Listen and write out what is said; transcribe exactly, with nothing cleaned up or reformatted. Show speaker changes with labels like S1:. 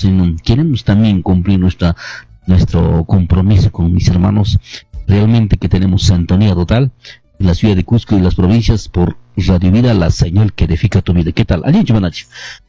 S1: sino queremos también cumplir nuestra nuestro compromiso con mis hermanos. Realmente que tenemos sintonía total en la ciudad de Cusco y las provincias por Radio Vida, la señal que edifica tu vida. ¿Qué tal? Allí,